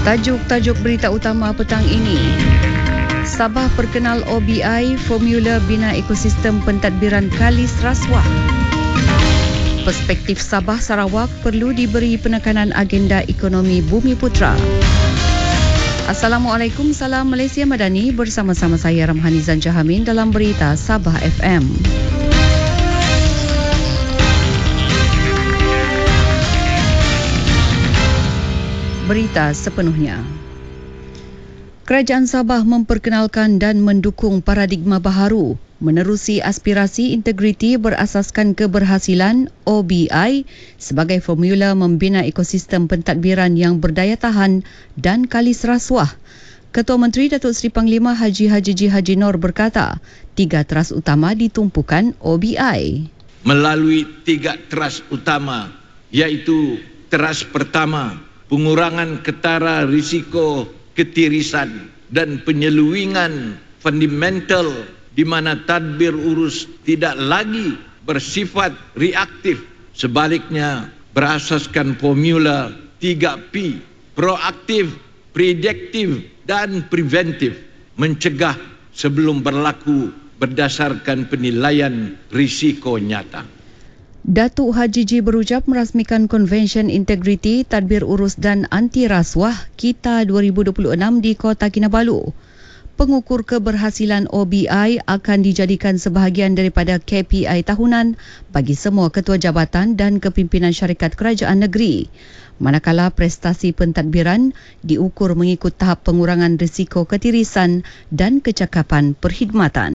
Tajuk-tajuk berita utama petang ini. Sabah perkenal OBI, formula bina ekosistem pentadbiran Kalis Rasuah. Perspektif Sabah Sarawak perlu diberi penekanan agenda ekonomi Bumiputera. Assalamualaikum, salam Malaysia Madani, bersama-sama saya Ramhani Zanjahamin dalam berita Sabah FM. Berita sepenuhnya. Kerajaan Sabah memperkenalkan dan mendukung paradigma baharu menerusi aspirasi integriti berasaskan keberhasilan OBI sebagai formula membina ekosistem pentadbiran yang berdaya tahan dan kalis rasuah. Ketua Menteri Datuk Seri Panglima Haji Haji Nur berkata, 3 teras utama ditumpukan OBI. Melalui 3 teras utama, iaitu teras pertama, pengurangan ketara risiko ketirisan dan penyeluingan fundamental di mana tadbir urus tidak lagi bersifat reaktif, sebaliknya berasaskan formula 3P, proaktif, prediktif dan preventif, mencegah sebelum berlaku berdasarkan penilaian risiko nyata. Datuk Haji Ji berucap merasmikan Konvensyen Integriti, Tadbir Urus dan Anti Rasuah KITA 2026 di Kota Kinabalu. Pengukur keberhasilan OBI akan dijadikan sebahagian daripada KPI tahunan bagi semua ketua jabatan dan kepimpinan syarikat kerajaan negeri. Manakala prestasi pentadbiran diukur mengikut tahap pengurangan risiko ketirisan dan kecakapan perkhidmatan.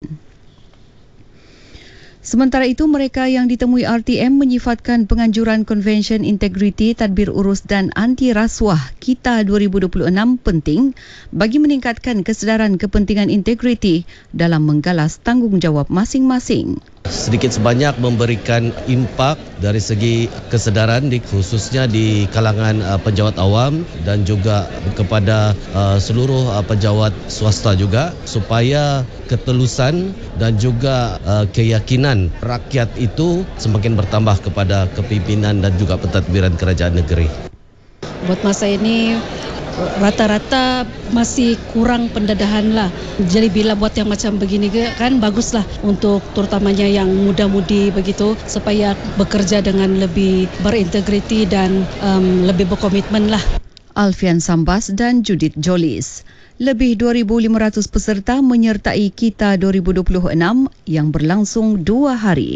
Sementara itu, mereka yang ditemui RTM menyifatkan penganjuran Konvensyen Integriti, Tadbir Urus dan Anti Rasuah KITA 2026 penting bagi meningkatkan kesedaran kepentingan integriti dalam menggalas tanggungjawab masing-masing. Sedikit sebanyak memberikan impak dari segi kesedaran khususnya di kalangan penjawat awam dan juga kepada seluruh penjawat swasta juga, supaya ketelusan dan juga keyakinan rakyat itu semakin bertambah kepada kepimpinan dan juga pentadbiran kerajaan negeri. Buat masa ini rata-rata masih kurang pendadahan lah. Jadi bila buat yang macam begini kan baguslah untuk terutamanya yang muda-mudi begitu, supaya bekerja dengan lebih berintegriti dan lebih berkomitmen lah. Alfian Sambas dan Judith Jolis. Lebih 2,500 peserta menyertai KITA 2026 yang berlangsung 2 hari.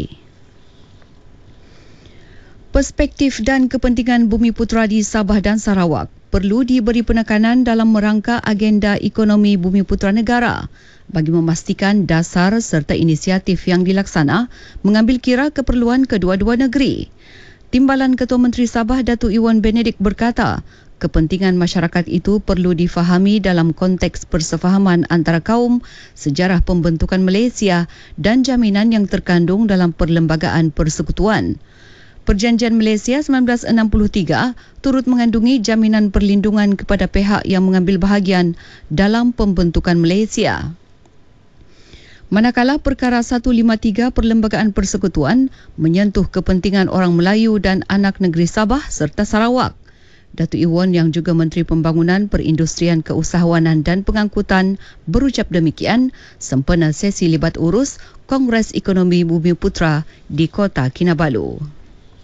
Perspektif dan kepentingan Bumiputera di Sabah dan Sarawak perlu diberi penekanan dalam merangka agenda ekonomi Bumiputera negara bagi memastikan dasar serta inisiatif yang dilaksana mengambil kira keperluan kedua-dua negeri. Timbalan Ketua Menteri Sabah Datuk Iwan Benedict berkata, kepentingan masyarakat itu perlu difahami dalam konteks persefahaman antara kaum, sejarah pembentukan Malaysia dan jaminan yang terkandung dalam Perlembagaan Persekutuan. Perjanjian Malaysia 1963 turut mengandungi jaminan perlindungan kepada pihak yang mengambil bahagian dalam pembentukan Malaysia. Manakala Perkara 153 Perlembagaan Persekutuan menyentuh kepentingan orang Melayu dan anak negeri Sabah serta Sarawak. Datuk Iwan yang juga Menteri Pembangunan, Perindustrian, Keusahawanan dan Pengangkutan berucap demikian sempena sesi libat urus Kongres Ekonomi Bumiputera di Kota Kinabalu.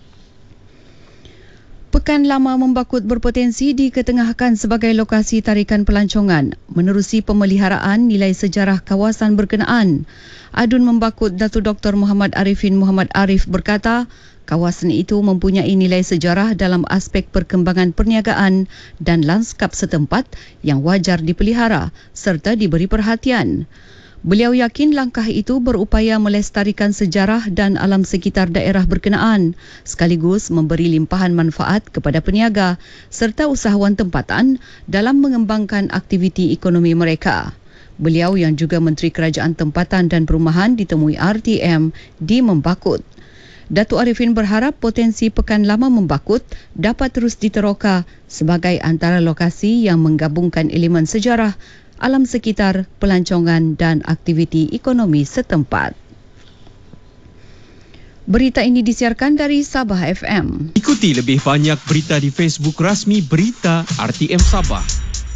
Pekan Lama Membakut berpotensi diketengahkan sebagai lokasi tarikan pelancongan menerusi pemeliharaan nilai sejarah kawasan berkenaan. Adun Membakut Datuk Dr. Muhammad Arifin Muhammad Arif berkata, kawasan itu mempunyai nilai sejarah dalam aspek perkembangan perniagaan dan lanskap setempat yang wajar dipelihara serta diberi perhatian. Beliau yakin langkah itu berupaya melestarikan sejarah dan alam sekitar daerah berkenaan sekaligus memberi limpahan manfaat kepada peniaga serta usahawan tempatan dalam mengembangkan aktiviti ekonomi mereka. Beliau yang juga Menteri Kerajaan Tempatan dan Perumahan ditemui RTM di Membakut. Datuk Arifin berharap potensi Pekan Lama Membakut dapat terus diteroka sebagai antara lokasi yang menggabungkan elemen sejarah, alam sekitar, pelancongan dan aktiviti ekonomi setempat. Berita ini disiarkan dari Sabah FM. Ikuti lebih banyak berita di Facebook rasmi Berita RTM Sabah.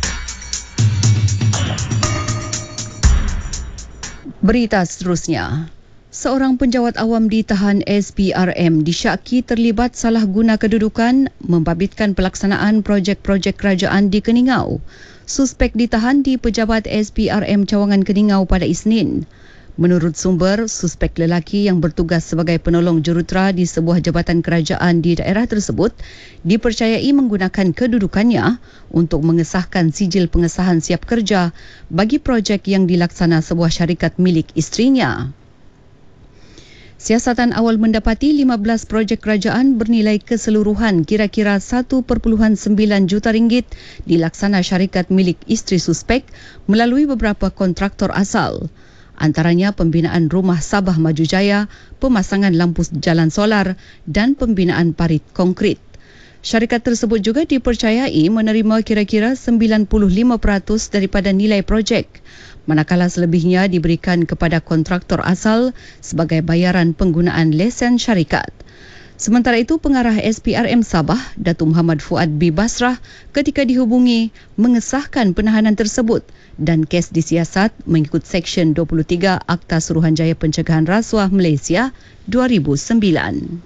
Berita seterusnya. Seorang penjawat awam ditahan SPRM disyaki terlibat salah guna kedudukan membabitkan pelaksanaan projek-projek kerajaan di Keningau. Suspek ditahan di Pejabat SPRM Cawangan Keningau pada Isnin. Menurut sumber, suspek lelaki yang bertugas sebagai penolong jurutera di sebuah jabatan kerajaan di daerah tersebut dipercayai menggunakan kedudukannya untuk mengesahkan sijil pengesahan siap kerja bagi projek yang dilaksana sebuah syarikat milik isterinya. Siasatan awal mendapati 15 projek kerajaan bernilai keseluruhan kira-kira 1.9 juta ringgit dilaksana syarikat milik isteri suspek melalui beberapa kontraktor asal. Antaranya pembinaan rumah Sabah Maju Jaya, pemasangan lampu jalan solar dan pembinaan parit konkrit. Syarikat tersebut juga dipercayai menerima kira-kira 95% daripada nilai projek, manakala selebihnya diberikan kepada kontraktor asal sebagai bayaran penggunaan lesen syarikat. Sementara itu, pengarah SPRM Sabah, Datuk Muhammad Fuad B. Basrah, ketika dihubungi mengesahkan penahanan tersebut dan kes disiasat mengikut Seksyen 23 Akta Suruhanjaya Pencegahan Rasuah Malaysia 2009.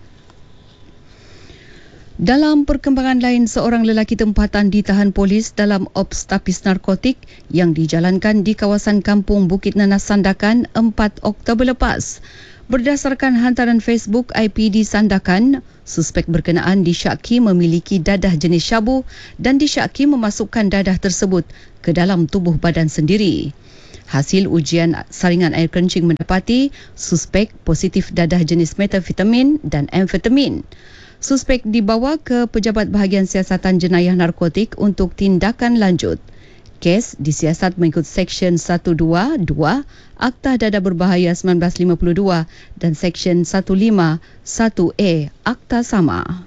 Dalam perkembangan lain, seorang lelaki tempatan ditahan polis dalam ops tapis narkotik yang dijalankan di kawasan kampung Bukit Nanas Sandakan 4 Oktober lepas. Berdasarkan hantaran Facebook IPD Sandakan, suspek berkenaan disyaki memiliki dadah jenis syabu dan disyaki memasukkan dadah tersebut ke dalam tubuh badan sendiri. Hasil ujian saringan air kencing mendapati suspek positif dadah jenis metafetamin dan amfetamin. Suspek dibawa ke Pejabat Bahagian Siasatan Jenayah Narkotik untuk tindakan lanjut. Kes disiasat mengikut Seksyen 122 Akta Dadah Berbahaya 1952 dan Seksyen 151A Akta sama.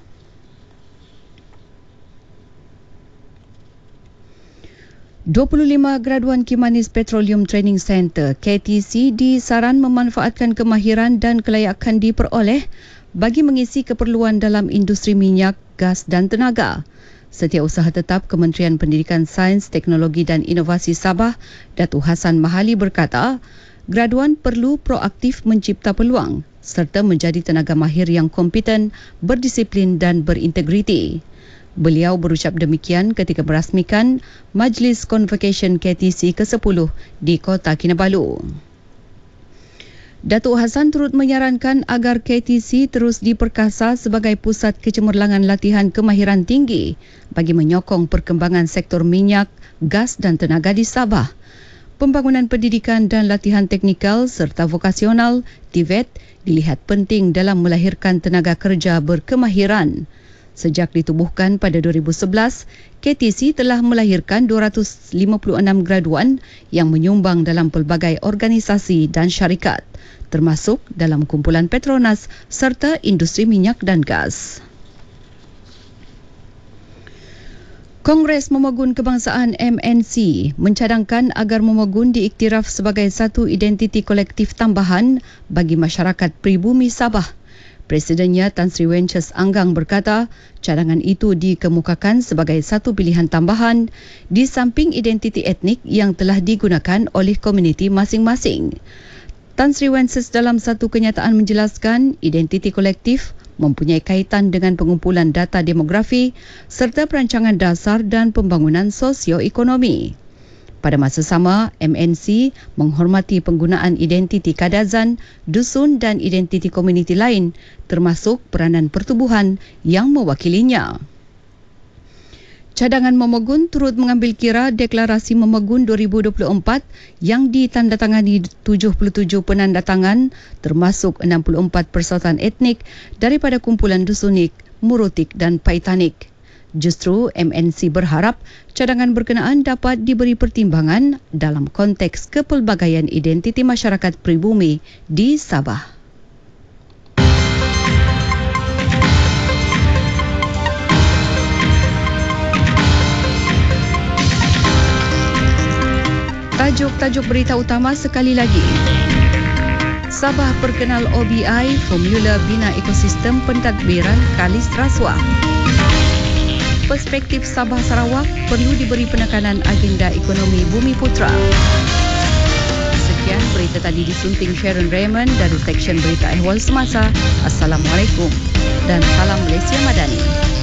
Graduan Kimanis Petroleum Training Center KTC disaran memanfaatkan kemahiran dan kelayakan diperoleh bagi mengisi keperluan dalam industri minyak, gas dan tenaga. Setiausaha Tetap Kementerian Pendidikan Sains, Teknologi dan Inovasi Sabah, Datuk Hassan Mahali berkata, graduan perlu proaktif mencipta peluang serta menjadi tenaga mahir yang kompeten, berdisiplin dan berintegriti. Beliau berucap demikian ketika merasmikan Majlis Convocation KTC ke-10 di Kota Kinabalu. Datuk Hassan turut menyarankan agar KTC terus diperkasa sebagai pusat kecemerlangan latihan kemahiran tinggi bagi menyokong perkembangan sektor minyak, gas dan tenaga di Sabah. Pembangunan pendidikan dan latihan teknikal serta vokasional TVET dilihat penting dalam melahirkan tenaga kerja berkemahiran. Sejak ditubuhkan pada 2011, KTC telah melahirkan 256 graduan yang menyumbang dalam pelbagai organisasi dan syarikat, termasuk dalam kumpulan Petronas serta industri minyak dan gas. Kongres Memogun Kebangsaan MNC mencadangkan agar Memogun diiktiraf sebagai satu identiti kolektif tambahan bagi masyarakat pribumi Sabah. Presidennya Tan Sri Wences Anggang berkata, cadangan itu dikemukakan sebagai satu pilihan tambahan di samping identiti etnik yang telah digunakan oleh komuniti masing-masing. Tan Sri Wences dalam satu kenyataan menjelaskan identiti kolektif mempunyai kaitan dengan pengumpulan data demografi serta perancangan dasar dan pembangunan sosioekonomi. Pada masa sama, MNC menghormati penggunaan identiti kadazan, dusun dan identiti komuniti lain termasuk peranan pertubuhan yang mewakilinya. Cadangan Memogun turut mengambil kira Deklarasi Memogun 2024 yang ditandatangani 77 penandatangan termasuk 64 persautan etnik daripada kumpulan Dusunik, Murutik dan Paitanik. Justru MNC berharap cadangan berkenaan dapat diberi pertimbangan dalam konteks kepelbagaian identiti masyarakat pribumi di Sabah. Tajuk-tajuk berita utama sekali lagi. Sabah perkenal OBI, Formula Bina Ekosistem Pentadbiran Kalis Rasuah. Perspektif Sabah Sarawak perlu diberi penekanan agenda ekonomi Bumi Putra. Sekian berita Berita tadi disunting Sharon Raymond dari Seksyen Berita Ehwal Semasa. Assalamualaikum dan salam Malaysia Madani.